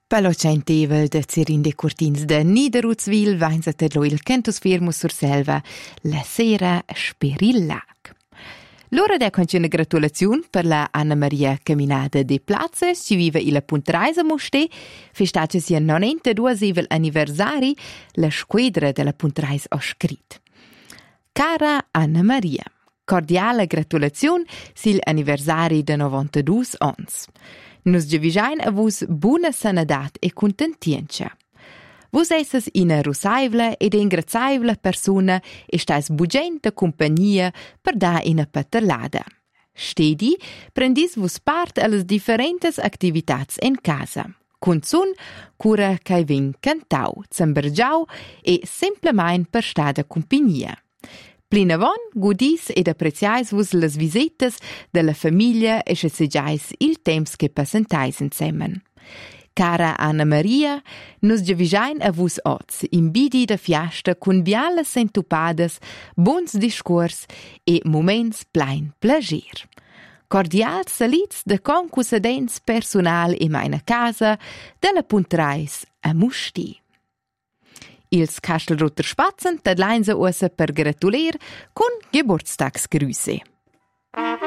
Pallocentevel de Zerin de Curtins de Niederutzwil vainza tedlo il Cantus Firmus sur Selva la sera Sperillac. L'ora da contiene gratulazione per la Anna Maria Caminada de Plazes, ci vive il Puntreisa Moste, festace sia 92 anniversari, la squadra della Puntreis ha scritto. Cara Anna Maria, cordiale gratulazione sil anniversari de 92 ans. Nus giavisain a vus buona sanadat e contentientia. Vus esses ina rusaivla ed ingrazaivla persona e stais bugenta compagnia per da ina paterlada. Stedi, prendis vus part allas differentes activitats en casa. Cunzun, cura cai vin cantau, zambergiau e semplemain per stada compagnia. Plinavon gudis ed appreciais vus las visitas della famiglia e scesegiais il temps che passentais insemmen. Cara Anna Maria, nus giavisain a vus oz, in bidi da fiasta cun bialas sentupadas, bons discurs e moments plein plager. Cordials salits de concussadents personal in meina casa della Puntreis a Musti. Ils Kastelrotter Spatzen tadleinsa ussa per gratulier con Geburtstagsgrüße.